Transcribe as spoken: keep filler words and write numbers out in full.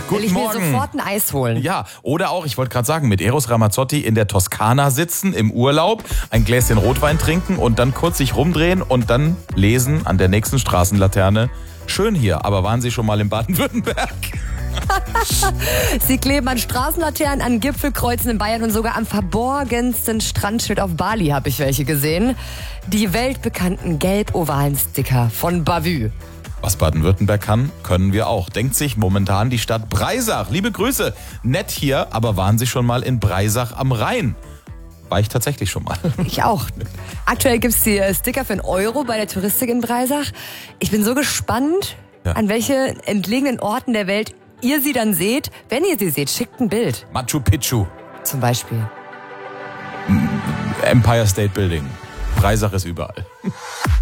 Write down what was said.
Guten Will ich Morgen. mir sofort ein Eis holen. Ja, oder auch, ich wollte gerade sagen, mit Eros Ramazzotti in der Toskana sitzen, im Urlaub, ein Gläschen Rotwein trinken und dann kurz sich rumdrehen und dann lesen an der nächsten Straßenlaterne. Schön hier, aber waren Sie schon mal in Baden-Württemberg? Sie kleben an Straßenlaternen, an Gipfelkreuzen in Bayern und sogar am verborgensten Strandschild auf Bali habe ich welche gesehen. Die weltbekannten gelb-ovalen Sticker von Bavü. Was Baden-Württemberg kann, können wir auch. Denkt sich momentan die Stadt Breisach. Liebe Grüße, nett hier, aber waren Sie schon mal in Breisach am Rhein? War ich tatsächlich schon mal. Ich auch. Aktuell gibt es die Sticker für einen Euro bei der Touristik in Breisach. Ich bin so gespannt, Ja. an welche entlegenen Orten der Welt ihr sie dann seht. Wenn ihr sie seht, schickt ein Bild. Machu Picchu, Zum Beispiel. Empire State Building. Breisach ist überall.